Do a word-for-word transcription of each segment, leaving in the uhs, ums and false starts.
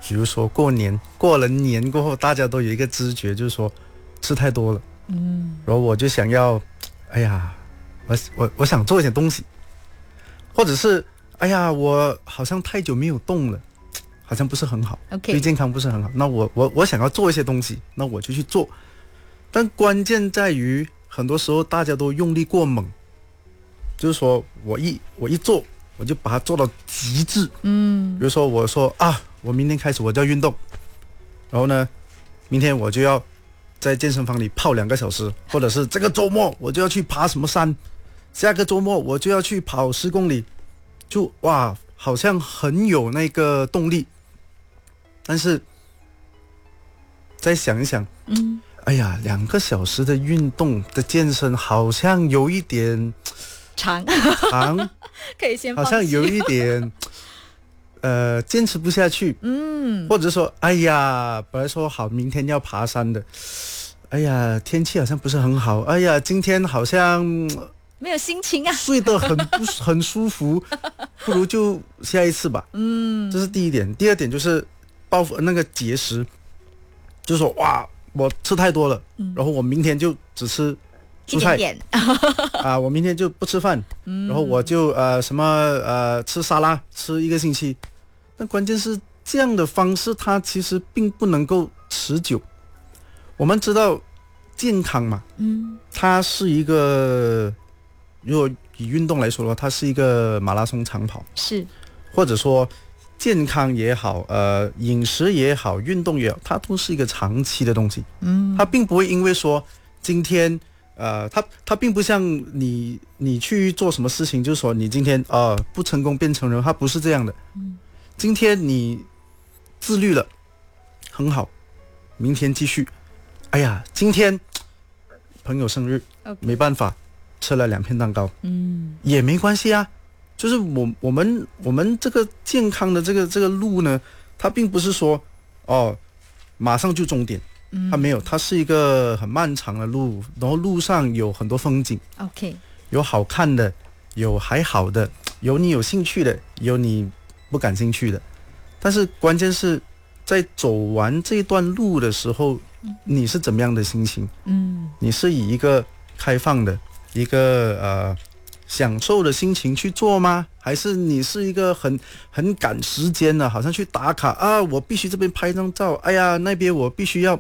比如说过年，过了年过后，大家都有一个知觉，就是说吃太多了，嗯，然后我就想要，哎呀，我我我想做一点东西，或者是哎呀，我好像太久没有动了，好像不是很好， OK 对健康不是很好，那我我我想要做一些东西，那我就去做，但关键在于很多时候大家都用力过猛，就是说我一我一做，我就把它做到极致。嗯，比如说我说啊，我明天开始我就要运动，然后呢，明天我就要在健身房里泡两个小时，或者是这个周末我就要去爬什么山，下个周末我就要去跑十公里，就哇，好像很有那个动力。但是再想一想，嗯，哎呀，两个小时的运动的健身好像有一点长长， 可以先好像有一点呃坚持不下去，嗯，或者说，哎呀，本来说好明天要爬山的，哎呀，天气好像不是很好，哎呀，今天好像没有心情啊， 睡得很不很舒服，不如就下一次吧，嗯，这是第一点。第二点就是报复那个节食，就是说哇，我吃太多了，嗯、然后我明天就只吃蔬菜， 一点点啊，我明天就不吃饭，嗯、然后我就呃什么呃吃沙拉吃一个星期，但关键是这样的方式它其实并不能够持久。我们知道健康嘛，嗯，它是一个，如果以运动来说的话，它是一个马拉松长跑， 是， 或者说健康也好，呃，饮食也好，运动也好，它都是一个长期的东西。嗯，它并不会因为说今天，呃，它它并不像你你去做什么事情，就是说你今天呃不成功变成人，它不是这样的。嗯，今天你自律了，很好，明天继续。哎呀，今天朋友生日， okay. 没办法，吃了两片蛋糕，嗯，也没关系啊。就是我我们我们这个健康的这个这个路呢，它并不是说哦马上就终点，嗯，它没有，它是一个很漫长的路，然后路上有很多风景 ，OK， 有好看的，有还好的，有你有兴趣的，有你不感兴趣的，但是关键是在走完这段路的时候，你是怎么样的心情？嗯，你是以一个开放的一个呃。享受的心情去做吗？还是你是一个很很赶时间的，好像去打卡啊？我必须这边拍张照，哎呀，那边我必须要，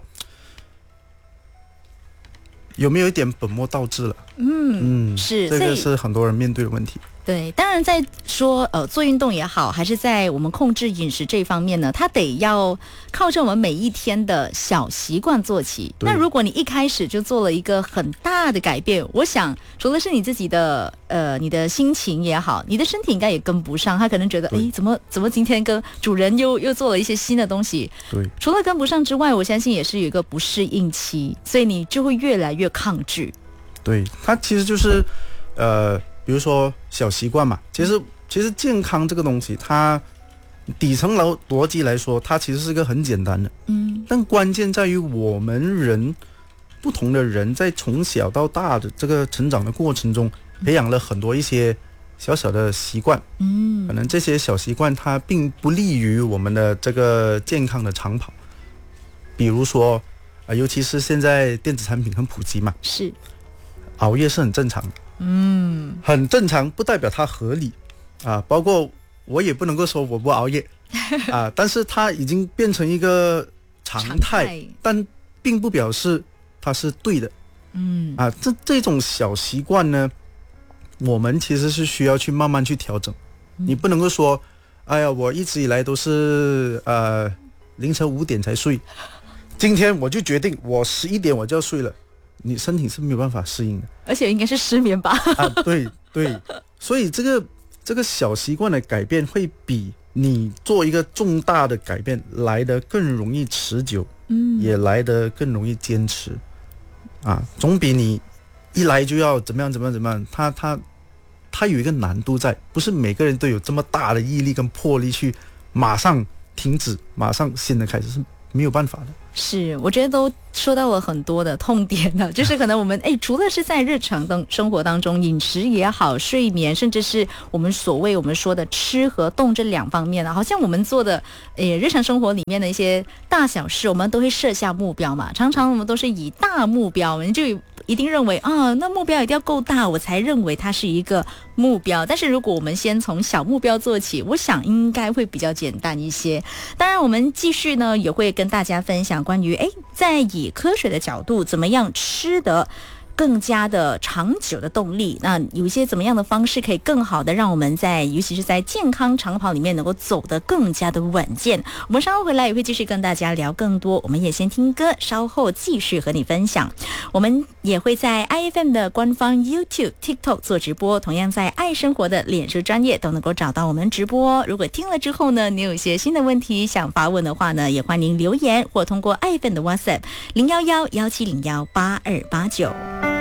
有没有一点本末倒置了？ 嗯，嗯是， 这个是很多人面对的问题。 对，当然在说呃做运动也好，还是在我们控制饮食这一方面呢，它得要靠着我们每一天的小习惯做起。那如果你一开始就做了一个很大的改变，我想除了是你自己的呃你的心情也好，你的身体应该也跟不上，他可能觉得哎怎么怎么今天跟主人又又做了一些新的东西。 对， 除了跟不上之外，我相信也是有一个不适应期，所以你就会越来越抗拒。 对，它其实就是呃。比如说小习惯嘛，其实其实健康这个东西，它底层逻逻辑来说，它其实是个很简单的，嗯，但关键在于我们人不同的人在从小到大的这个成长的过程中，培养了很多一些小小的习惯，嗯，可能这些小习惯它并不利于我们的这个健康的长跑，比如说啊、呃，尤其是现在电子产品很普及嘛， 是， 熬夜是很正常的。嗯，很正常，不代表它合理啊。包括我也不能够说我不熬夜啊，但是它已经变成一个常态，常态但并不表示它是对的。嗯，啊，这这种小习惯呢，我们其实是需要去慢慢去调整。嗯、你不能够说，哎呀，我一直以来都是呃凌晨五点才睡，今天我就决定我十一点我就要睡了。你身体是没有办法适应的， 而且应该是失眠吧？ 啊，对对，所以这个这个小习惯的改变会比你做一个重大的改变来得更容易持久，嗯，也来得更容易坚持，啊，总比你一来就要怎么样怎么样怎么样，它它它有一个难度在，不是每个人都有这么大的毅力跟魄力去马上停止，马上新的开始，是没有办法的。 是，我觉得都说到了很多的痛点了，就是可能我们哎，除了是在日常当生活当中，饮食也好，睡眠，甚至是我们所谓我们说的吃和动这两方面呢，好像我们做的哎日常生活里面的一些大小事，我们都会设下目标嘛，常常我们都是以大目标，我们就一定认为啊，那目标一定要够大，我才认为它是一个目标。但是如果我们先从小目标做起，我想应该会比较简单一些。当然，我们继续呢也会跟大家分享关于哎，在以科学的角度，怎么样吃得更加的长久的动力，那有一些怎么样的方式可以更好的让我们在尤其是在健康长跑里面能够走得更加的稳健。我们稍后回来也会继续跟大家聊更多，我们也先听歌，稍后继续和你分享。我们也会在 I F M 的官方 YouTube、TikTok 做直播，同样在爱生活的脸书专页都能够找到我们直播。如果听了之后呢，你有一些新的问题想发问的话呢，也欢迎留言或通过 I F M 的 WhatsApp 零一一一七零一八二八九。